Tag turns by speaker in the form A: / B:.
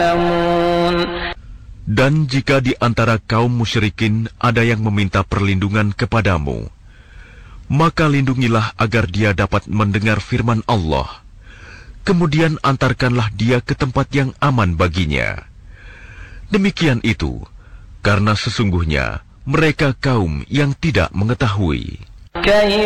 A: يعلمون.
B: Dan jika di antara kaum musyrikin ada yang meminta perlindungan kepadamu, maka lindungilah agar dia dapat mendengar firman Allah. Kemudian antarkanlah dia ke tempat yang aman baginya. Demikian itu, karena sesungguhnya mereka kaum yang tidak mengetahui.